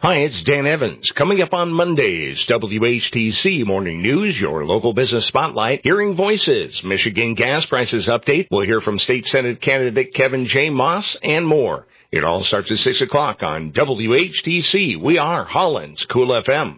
Hi, it's Dan Evans. Coming up on Mondays, WHTC Morning News, your local business spotlight, Hearing Voices, Michigan gas prices update. We'll hear from State Senate candidate Kevin J. Moss and more. It all starts at 6 o'clock on WHTC. We are Holland's Cool FM.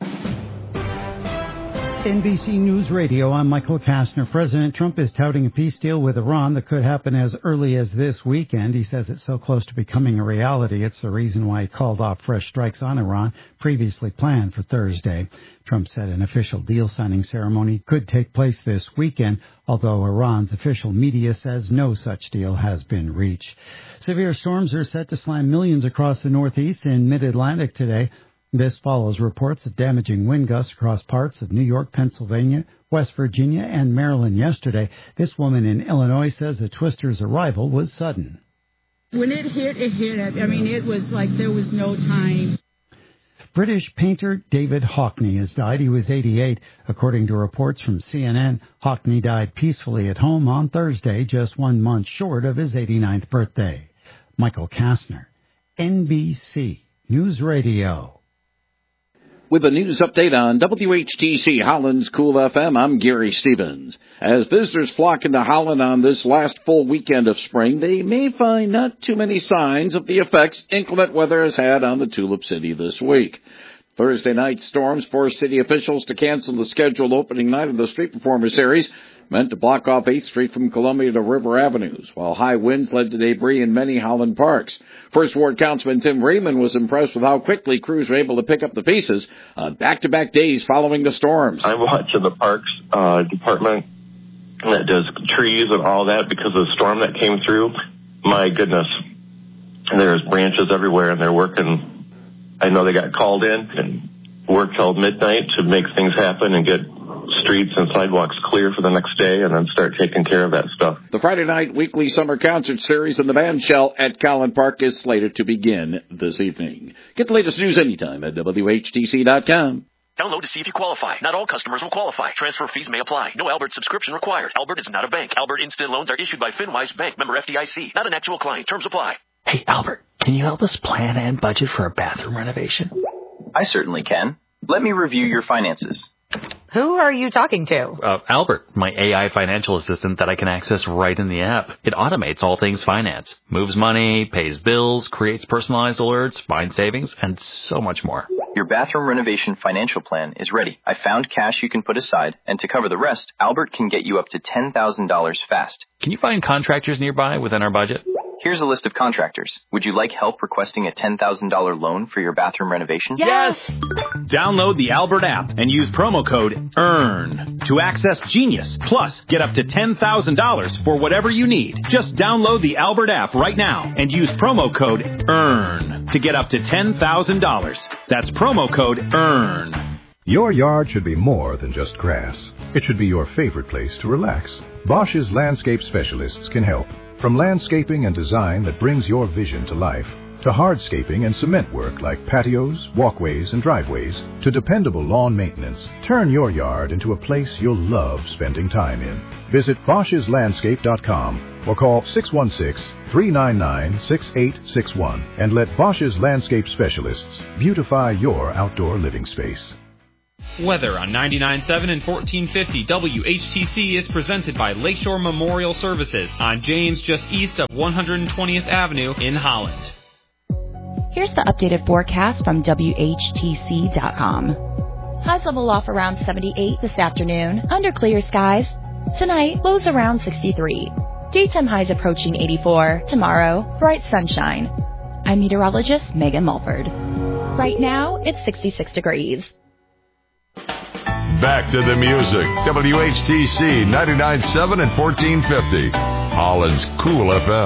NBC News Radio, I'm Michael Kastner. President Trump is touting a peace deal with Iran that could happen as early as this weekend. He says it's so close to becoming a reality. It's the reason why he called off fresh strikes on Iran, previously planned for Thursday. Trump said an official deal signing ceremony could take place this weekend, although Iran's official media says no such deal has been reached. Severe storms are set to slam millions across the Northeast and Mid-Atlantic today. This follows reports of damaging wind gusts across parts of New York, Pennsylvania, West Virginia, and Maryland yesterday. This woman in Illinois says the twister's arrival was sudden. When it hit. I mean, it was like there was no time. British painter David Hockney has died. He was 88. According to reports from CNN, Hockney died peacefully at home on Thursday, just 1 month short of his 89th birthday. Michael Kastner, NBC News Radio. With a news update on WHTC Holland's Cool FM, I'm Gary Stevens. As visitors flock into Holland on this last full weekend of spring, they may find not too many signs of the effects inclement weather has had on the Tulip City this week. Thursday night storms forced city officials to cancel the scheduled opening night of the Street Performer Series, meant to block off 8th Street from Columbia to River Avenues, while high winds led to debris in many Holland parks. First Ward Councilman Tim Raymond was impressed with how quickly crews were able to pick up the pieces on back-to-back days following the storms. I watch the parks department that does trees and all that because of the storm that came through. My goodness, there's branches everywhere, and they're working. I know they got called in and worked till midnight to make things happen and get streets and sidewalks clear for the next day and then start taking care of that stuff. The Friday night weekly summer concert series in the band shell at Collin Park is slated to begin this evening. Get the latest news anytime at WHTC.com. Download to see if you qualify. Not all customers will qualify. Transfer fees may apply. No Albert subscription required. Albert is not a bank. Albert Instant Loans are issued by FinWise Bank. Member FDIC. Not an actual client. Terms apply. Hey, Albert, can you help us plan and budget for a bathroom renovation? I certainly can. Let me review your finances. Who are you talking to? Albert, my AI financial assistant that I can access right in the app. It automates all things finance, moves money, pays bills, creates personalized alerts, finds savings, and so much more. Your bathroom renovation financial plan is ready. I found cash you can put aside, and to cover the rest, Albert can get you up to $10,000 fast. Can you find contractors nearby within our budget? Here's a list of contractors. Would you like help requesting a $10,000 loan for your bathroom renovation? Yes! Download the Albert app and use promo code EARN to access Genius. Plus, get up to $10,000 for whatever you need. Just download the Albert app right now and use promo code EARN to get up to $10,000. That's promo code EARN. Your yard should be more than just grass. It should be your favorite place to relax. Bosch's landscape specialists can help. From landscaping and design that brings your vision to life, to hardscaping and cement work like patios, walkways, and driveways, to dependable lawn maintenance, turn your yard into a place you'll love spending time in. Visit Bosch'sLandscape.com or call 616-399-6861 and let Bosch's Landscape Specialists beautify your outdoor living space. Weather on 99.7 and 1450 WHTC is presented by Lakeshore Memorial Services on James, just east of 120th Avenue in Holland. Here's the updated forecast from WHTC.com. Highs level off around 78 this afternoon, under clear skies. Tonight, lows around 63. Daytime highs approaching 84. Tomorrow, bright sunshine. I'm meteorologist Megan Mulford. Right now, it's 66 degrees. Back to the music. WHTC 99.7 and 1450. Holland's Cool FM.